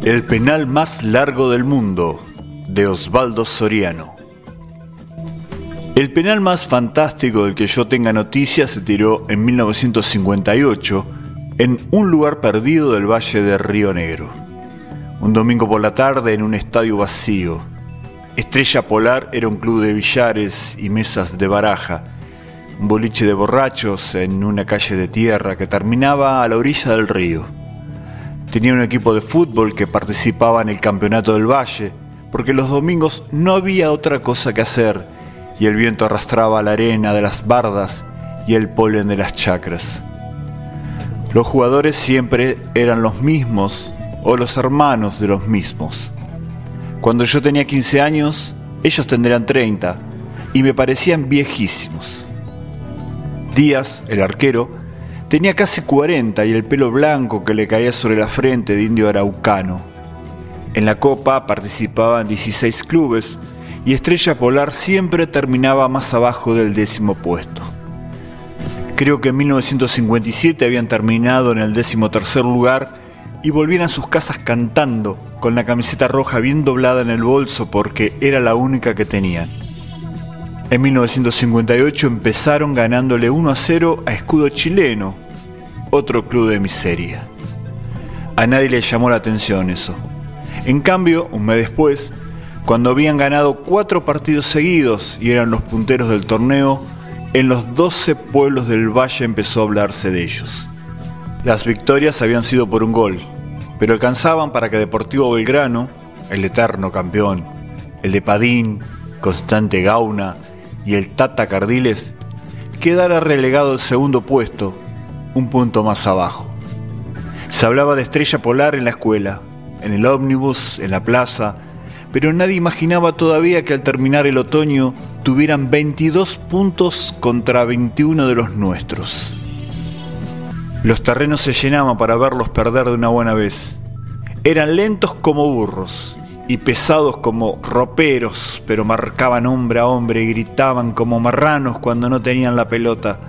El penal más largo del mundo, de Osvaldo Soriano. El penal más fantástico del que yo tenga noticia se tiró en 1958 en un lugar perdido del Valle de Río Negro. Un domingo por la tarde en un estadio vacío. Estrella Polar era un club de billares y mesas de baraja, un boliche de borrachos en una calle de tierra que terminaba a la orilla del río. Tenía un equipo de fútbol que participaba en el campeonato del Valle, porque los domingos no había otra cosa que hacer y el viento arrastraba la arena de las bardas y el polen de las chacras. Los jugadores siempre eran los mismos o los hermanos de los mismos. Cuando yo tenía 15 años, ellos tendrían 30 y me parecían viejísimos. Díaz, el arquero, tenía casi 40 y el pelo blanco que le caía sobre la frente de indio araucano. En la Copa participaban 16 clubes y Estrella Polar siempre terminaba más abajo del 10º puesto. Creo que en 1957 habían terminado en el 13º lugar y volvían a sus casas cantando, con la camiseta roja bien doblada en el bolso porque era la única que tenían. En 1958 empezaron ganándole 1-0 a Escudo Chileno, otro club de miseria. A nadie le llamó la atención eso. En cambio, un mes después, cuando habían ganado 4 partidos seguidos y eran los punteros del torneo, en los 12 pueblos del Valle empezó a hablarse de ellos. Las victorias habían sido por un gol, pero alcanzaban para que Deportivo Belgrano, el eterno campeón, el de Padín, Constante Gauna y el Tata Cardiles, quedara relegado al 2º puesto, un punto más abajo. Se hablaba de Estrella Polar en la escuela, en el ómnibus, en la plaza, pero nadie imaginaba todavía que al terminar el otoño tuvieran 22 puntos contra 21 de los nuestros. Los terrenos se llenaban para verlos perder de una buena vez. Eran lentos como burros y pesados como roperos, pero marcaban hombre a hombre y gritaban como marranos cuando no tenían la pelota.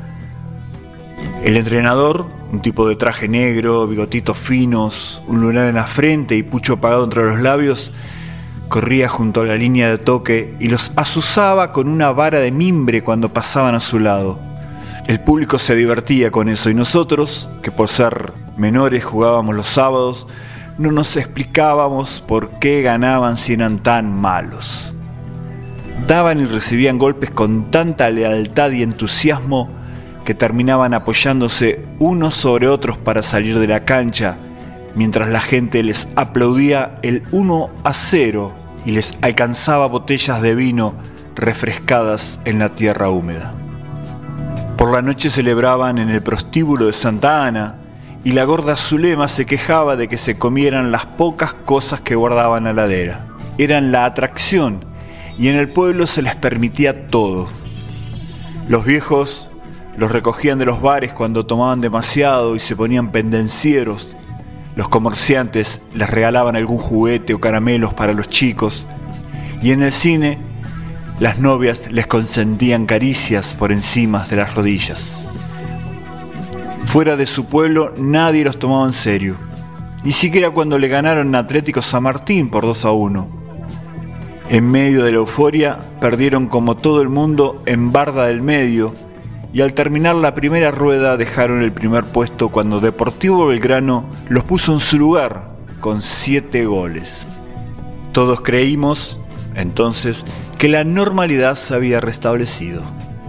El entrenador, un tipo de traje negro, bigotitos finos, un lunar en la frente y pucho apagado entre los labios, corría junto a la línea de toque y los azuzaba con una vara de mimbre cuando pasaban a su lado. El público se divertía con eso y nosotros, que por ser menores jugábamos los sábados, no nos explicábamos por qué ganaban si eran tan malos. Daban y recibían golpes con tanta lealtad y entusiasmo que terminaban apoyándose unos sobre otros para salir de la cancha, mientras la gente les aplaudía el 1-0 y les alcanzaba botellas de vino refrescadas en la tierra húmeda. Por la noche celebraban en el prostíbulo de Santa Ana y la gorda Zulema se quejaba de que se comieran las pocas cosas que guardaban a la heladera. Eran la atracción y en el pueblo se les permitía todo. Los viejos los recogían de los bares cuando tomaban demasiado y se ponían pendencieros. Los comerciantes les regalaban algún juguete o caramelos para los chicos. Y en el cine, las novias les consentían caricias por encima de las rodillas. Fuera de su pueblo nadie los tomaba en serio, ni siquiera cuando le ganaron a Atlético San Martín por 2-1. En medio de la euforia perdieron como todo el mundo en Barda del Medio y al terminar la primera rueda dejaron el primer puesto cuando Deportivo Belgrano los puso en su lugar con 7 goles. Todos creímos entonces que la normalidad se había restablecido.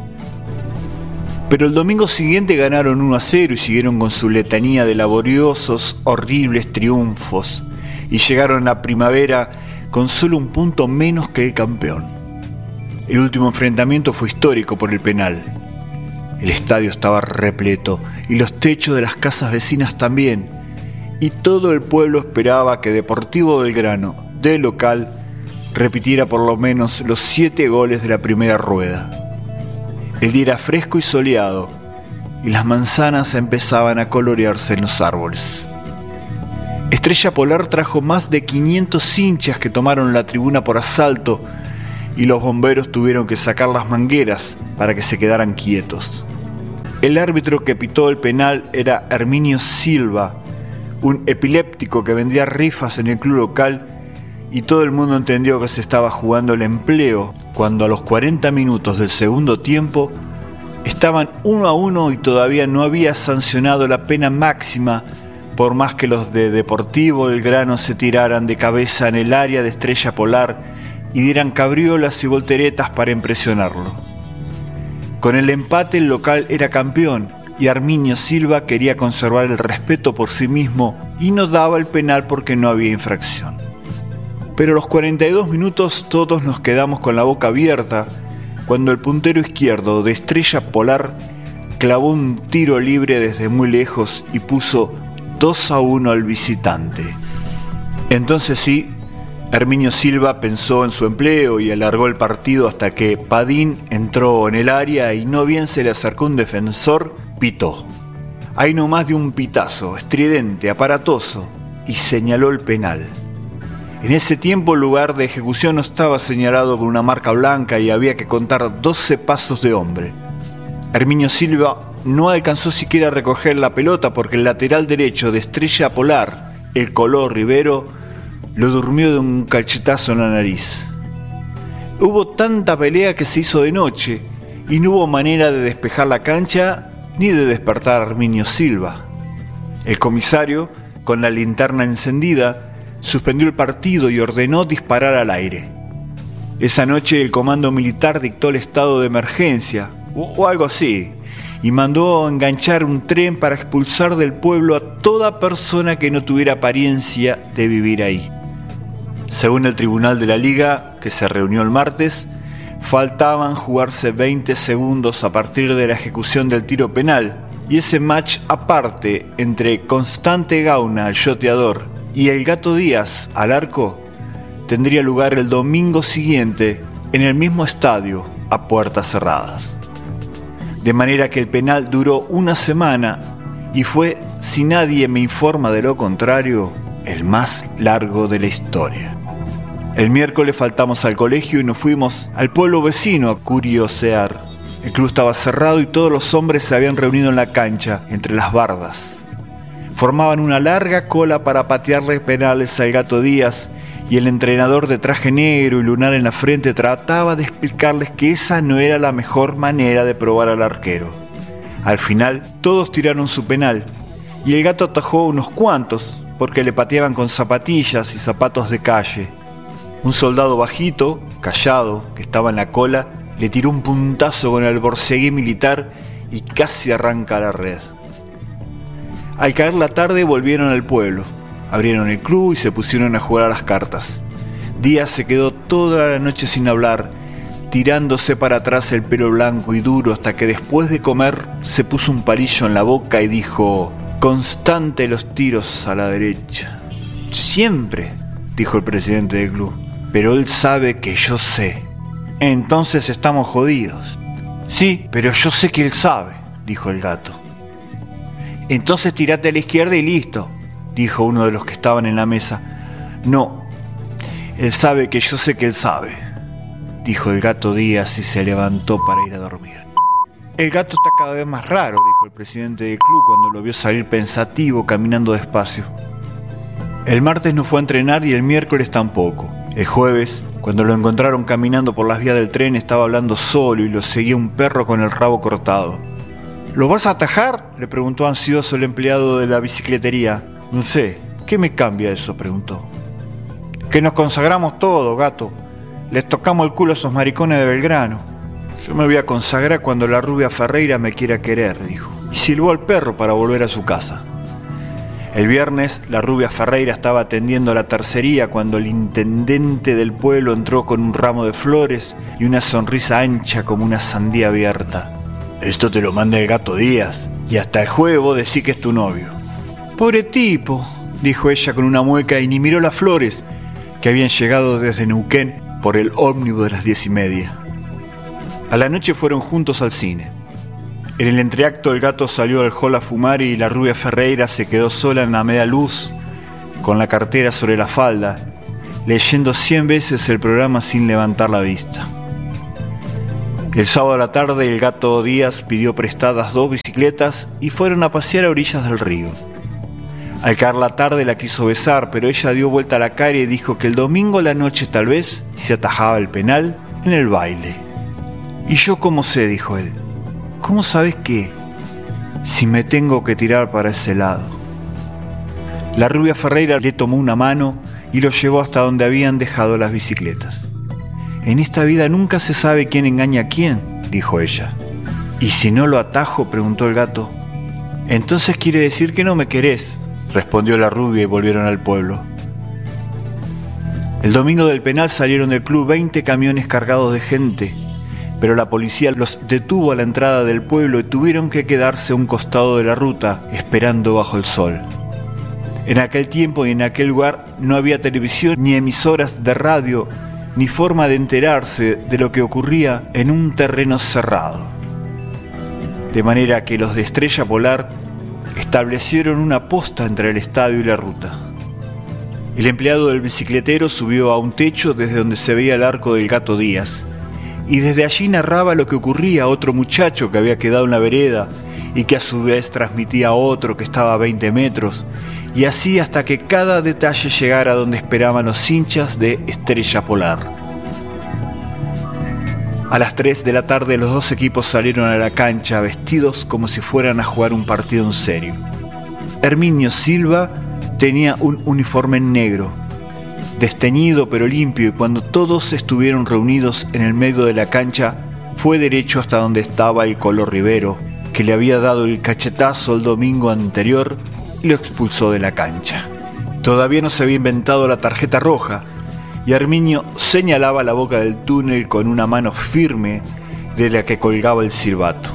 Pero el domingo siguiente ganaron 1-0 y siguieron con su letanía de laboriosos, horribles triunfos y llegaron a la primavera con solo un punto menos que el campeón. El último enfrentamiento fue histórico por el penal. El estadio estaba repleto y los techos de las casas vecinas también, y todo el pueblo esperaba que Deportivo Belgrano, de local, repitiera por lo menos los 7 goles de la primera rueda. El día era fresco y soleado, y las manzanas empezaban a colorearse en los árboles. Estrella Polar trajo más de 500 hinchas que tomaron la tribuna por asalto, y los bomberos tuvieron que sacar las mangueras para que se quedaran quietos. El árbitro que pitó el penal era Herminio Silva, un epiléptico que vendía rifas en el club local, y todo el mundo entendió que se estaba jugando el empleo, cuando a los 40 minutos del segundo tiempo estaban 1-1 y todavía no había sancionado la pena máxima, por más que los de Deportivo Belgrano se tiraran de cabeza en el área de Estrella Polar y dieran cabriolas y volteretas para impresionarlo. Con el empate el local era campeón y Arminio Silva quería conservar el respeto por sí mismo y no daba el penal porque no había infracción. Pero a los 42 minutos todos nos quedamos con la boca abierta cuando el puntero izquierdo de Estrella Polar clavó un tiro libre desde muy lejos y puso 2-1 al visitante. Entonces sí, Arminio Silva pensó en su empleo y alargó el partido hasta que Padín entró en el área y no bien se le acercó un defensor, pitó. Ahí nomás dio un pitazo, estridente, aparatoso, y señaló el penal. En ese tiempo el lugar de ejecución no estaba señalado con una marca blanca y había que contar 12 pasos de hombre. Arminio Silva no alcanzó siquiera a recoger la pelota porque el lateral derecho de Estrella Polar, el Color Rivero, lo durmió de un cachetazo en la nariz. Hubo tanta pelea que se hizo de noche y no hubo manera de despejar la cancha ni de despertar a Arminio Silva. El comisario, con la linterna encendida, suspendió el partido y ordenó disparar al aire. Esa noche el comando militar dictó el estado de emergencia, o algo así, y mandó enganchar un tren para expulsar del pueblo a toda persona que no tuviera apariencia de vivir ahí. Según el Tribunal de la Liga, que se reunió el martes, faltaban jugarse 20 segundos a partir de la ejecución del tiro penal, y ese match aparte entre Constante Gauna, el yoteador, y el Gato Díaz, al arco, tendría lugar el domingo siguiente en el mismo estadio, a puertas cerradas. De manera que el penal duró una semana y fue, si nadie me informa de lo contrario, el más largo de la historia. El miércoles faltamos al colegio y nos fuimos al pueblo vecino a curiosear. El club estaba cerrado y todos los hombres se habían reunido en la cancha, entre las bardas. Formaban una larga cola para patearle penales al Gato Díaz y el entrenador de traje negro y lunar en la frente trataba de explicarles que esa no era la mejor manera de probar al arquero. Al final, todos tiraron su penal y el Gato atajó unos cuantos porque le pateaban con zapatillas y zapatos de calle. Un soldado bajito, callado, que estaba en la cola, le tiró un puntazo con el borceguí militar y casi arranca la red. Al caer la tarde volvieron al pueblo, abrieron el club y se pusieron a jugar a las cartas. Díaz se quedó toda la noche sin hablar, tirándose para atrás el pelo blanco y duro hasta que después de comer se puso un palillo en la boca y dijo: «Constante los tiros a la derecha». «Siempre», dijo el presidente del club, «pero él sabe que yo sé». «Entonces estamos jodidos». «Sí, pero yo sé que él sabe», dijo el Gato. «Entonces tirate a la izquierda y listo», dijo uno de los que estaban en la mesa. «No, él sabe que yo sé que él sabe», dijo el Gato Díaz y se levantó para ir a dormir. «El Gato está cada vez más raro», dijo el presidente del club cuando lo vio salir pensativo caminando despacio. El martes no fue a entrenar y el miércoles tampoco. El jueves, cuando lo encontraron caminando por las vías del tren, estaba hablando solo y lo seguía un perro con el rabo cortado. «¿Lo vas a atajar?», le preguntó ansioso el empleado de la bicicletería. «No sé, ¿qué me cambia eso?», preguntó. «Que nos consagramos todos, Gato. Les tocamos el culo a esos maricones de Belgrano». «Yo me voy a consagrar cuando la rubia Ferreira me quiera querer», dijo, y silbó al perro para volver a su casa. El viernes, la rubia Ferreira estaba atendiendo a la tercería cuando el intendente del pueblo entró con un ramo de flores y una sonrisa ancha como una sandía abierta. «Esto te lo manda el Gato Díaz, y hasta el jueves vos decís que es tu novio». «Pobre tipo», dijo ella con una mueca y ni miró las flores que habían llegado desde Neuquén por el ómnibus de las 10:30. A la noche fueron juntos al cine. En el entreacto el Gato salió al hall a fumar y la rubia Ferreira se quedó sola en la media luz, con la cartera sobre la falda, leyendo 100 veces el programa sin levantar la vista. El sábado a la tarde el Gato Díaz pidió prestadas 2 bicicletas y fueron a pasear a orillas del río. Al caer la tarde la quiso besar, pero ella dio vuelta a la cara y dijo que el domingo a la noche tal vez se atajaba el penal en el baile. ¿Y yo cómo sé?, dijo él. ¿Cómo sabes qué? Si me tengo que tirar para ese lado. La rubia Ferreira le tomó una mano y lo llevó hasta donde habían dejado las bicicletas. En esta vida nunca se sabe quién engaña a quién, dijo ella. ¿Y si no lo atajo?, preguntó el gato. Entonces quiere decir que no me querés, respondió la rubia y volvieron al pueblo. El domingo del penal salieron del club 20 camiones cargados de gente, pero la policía los detuvo a la entrada del pueblo y tuvieron que quedarse a un costado de la ruta esperando bajo el sol. En aquel tiempo y en aquel lugar no había televisión ni emisoras de radio ni forma de enterarse de lo que ocurría en un terreno cerrado. De manera que los de Estrella Polar establecieron una posta entre el estadio y la ruta. El empleado del bicicletero subió a un techo desde donde se veía el arco del Gato Díaz y desde allí narraba lo que ocurría a otro muchacho que había quedado en la vereda y que a su vez transmitía a otro que estaba a 20 metros y así hasta que cada detalle llegara donde esperaban los hinchas de Estrella Polar. A las 3 de la tarde los dos equipos salieron a la cancha vestidos como si fueran a jugar un partido en serio. Herminio Silva tenía un uniforme negro, desteñido pero limpio, y cuando todos estuvieron reunidos en el medio de la cancha, fue derecho hasta donde estaba el Colo Rivero, que le había dado el cachetazo el domingo anterior y lo expulsó de la cancha. Todavía no se había inventado la tarjeta roja, y Herminio señalaba la boca del túnel con una mano firme de la que colgaba el silbato.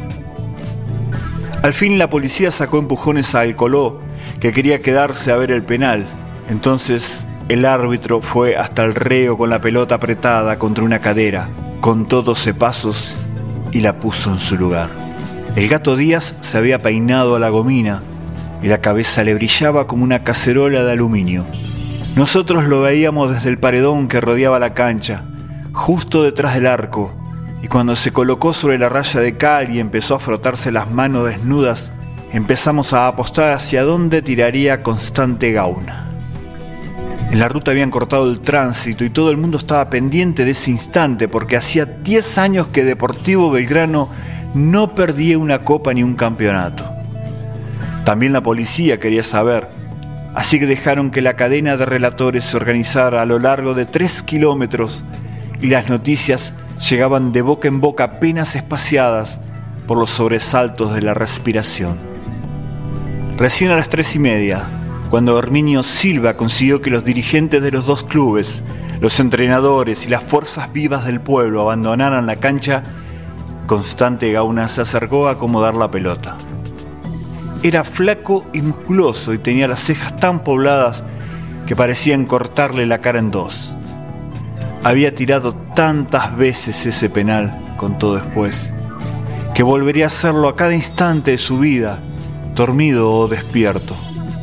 Al fin la policía sacó empujones a Alcoló, que quería quedarse a ver el penal. Entonces el árbitro fue hasta el reo con la pelota apretada contra una cadera, contó 12 pasos y la puso en su lugar. El Gato Díaz se había peinado a la gomina y la cabeza le brillaba como una cacerola de aluminio. Nosotros lo veíamos desde el paredón que rodeaba la cancha, justo detrás del arco, y cuando se colocó sobre la raya de cal y empezó a frotarse las manos desnudas, empezamos a apostar hacia dónde tiraría Constante Gauna. En la ruta habían cortado el tránsito y todo el mundo estaba pendiente de ese instante porque hacía 10 años que Deportivo Belgrano no perdía una copa ni un campeonato. También la policía quería saber, así que dejaron que la cadena de relatores se organizara a lo largo de 3 kilómetros y las noticias llegaban de boca en boca apenas espaciadas por los sobresaltos de la respiración. Recién a las 3:30, cuando Herminio Silva consiguió que los dirigentes de los dos clubes, los entrenadores y las fuerzas vivas del pueblo abandonaran la cancha, Constante Gauna se acercó a acomodar la pelota. Era flaco y musculoso y tenía las cejas tan pobladas que parecían cortarle la cara en dos. Había tirado tantas veces ese penal, contó después, que volvería a hacerlo a cada instante de su vida, dormido o despierto.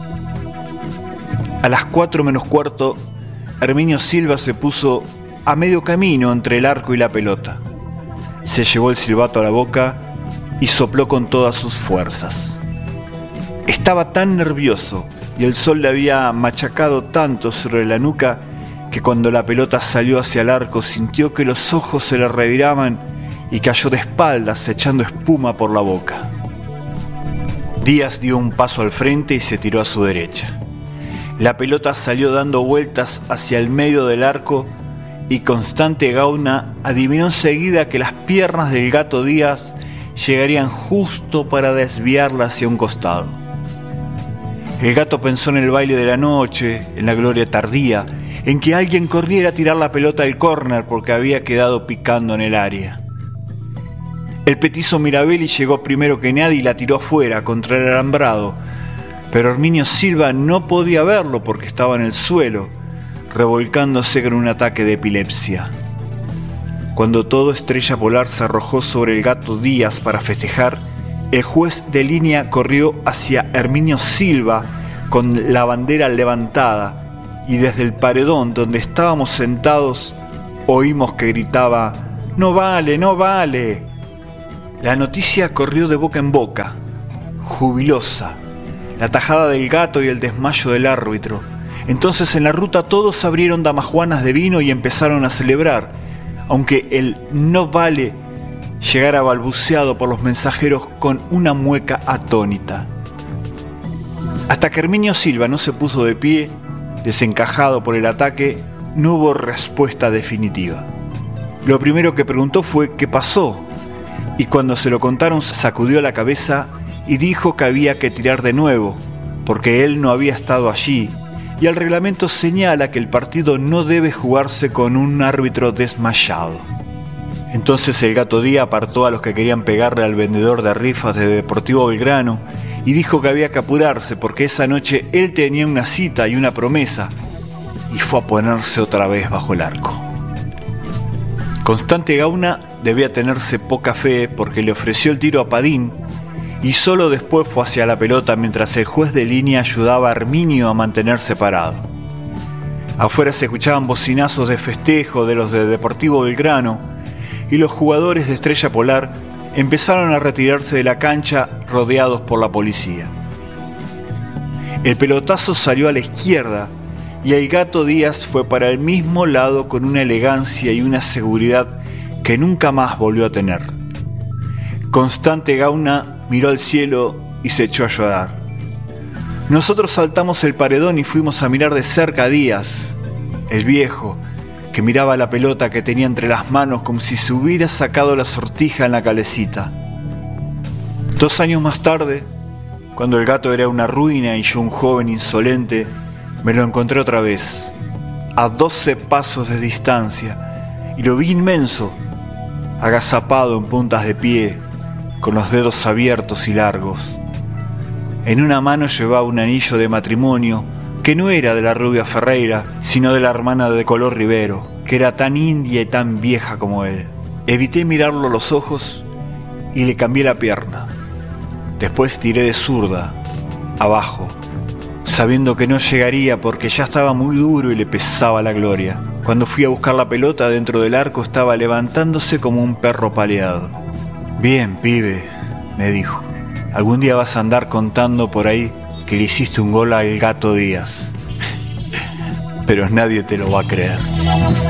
A las 4 menos cuarto, Herminio Silva se puso a medio camino entre el arco y la pelota. Se llevó el silbato a la boca y sopló con todas sus fuerzas. Estaba tan nervioso y el sol le había machacado tanto sobre la nuca que cuando la pelota salió hacia el arco sintió que los ojos se le reviraban y cayó de espaldas echando espuma por la boca. Díaz dio un paso al frente y se tiró a su derecha. La pelota salió dando vueltas hacia el medio del arco y Constante Gauna adivinó enseguida que las piernas del Gato Díaz llegarían justo para desviarla hacia un costado. El gato pensó en el baile de la noche, en la gloria tardía, en que alguien corriera a tirar la pelota al córner porque había quedado picando en el área. El petizo Mirabelli llegó primero que nadie y la tiró afuera contra el alambrado, pero Herminio Silva no podía verlo porque estaba en el suelo, revolcándose con un ataque de epilepsia. Cuando todo Estrella Polar se arrojó sobre el Gato Díaz para festejar, el juez de línea corrió hacia Herminio Silva con la bandera levantada y desde el paredón donde estábamos sentados oímos que gritaba «¡No vale, no vale!». La noticia corrió de boca en boca, jubilosa. la tajada del gato y el desmayo del árbitro. Entonces en la ruta todos abrieron damajuanas de vino y empezaron a celebrar, aunque el no vale llegara balbuceado por los mensajeros con una mueca atónita. Hasta que Herminio Silva no se puso de pie, desencajado por el ataque, no hubo respuesta definitiva. Lo primero que preguntó fue ¿qué pasó? Y cuando se lo contaron sacudió la cabeza y dijo que había que tirar de nuevo, porque él no había estado allí, y el reglamento señala que el partido no debe jugarse con un árbitro desmayado. Entonces el Gato Díaz apartó a los que querían pegarle al vendedor de rifas de Deportivo Belgrano y dijo que había que apurarse porque esa noche él tenía una cita y una promesa, y fue a ponerse otra vez bajo el arco. Constante Gauna debía tenerse poca fe porque le ofreció el tiro a Padín y solo después fue hacia la pelota mientras el juez de línea ayudaba a Herminio a mantenerse parado. Afuera se escuchaban bocinazos de festejo de los de Deportivo Belgrano y los jugadores de Estrella Polar empezaron a retirarse de la cancha rodeados por la policía. El pelotazo salió a la izquierda y el Gato Díaz fue para el mismo lado con una elegancia y una seguridad que nunca más volvió a tener. Constante Gauna miró al cielo y se echó a llorar. Nosotros saltamos el paredón y fuimos a mirar de cerca a Díaz, el viejo, que miraba la pelota que tenía entre las manos como si se hubiera sacado la sortija en la calecita. 2 años más tarde, cuando el gato era una ruina y yo un joven insolente, me lo encontré otra vez, a 12 pasos de distancia, y lo vi inmenso, agazapado en puntas de pie, con los dedos abiertos y largos. En una mano llevaba un anillo de matrimonio que no era de la rubia Ferreira, sino de la hermana de Color Rivero, que era tan india y tan vieja como él. Evité mirarlo a los ojos y le cambié la pierna. Después tiré de zurda, abajo, sabiendo que no llegaría porque ya estaba muy duro y le pesaba la gloria. Cuando fui a buscar la pelota dentro del arco estaba levantándose como un perro paleado. Bien, pibe, me dijo, algún día vas a andar contando por ahí que le hiciste un gol al Gato Díaz. Pero nadie te lo va a creer.